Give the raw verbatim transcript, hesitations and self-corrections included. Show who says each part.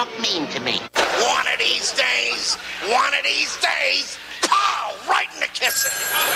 Speaker 1: talk mean to me.
Speaker 2: One of these days, one of these days, pow, right in the kisser.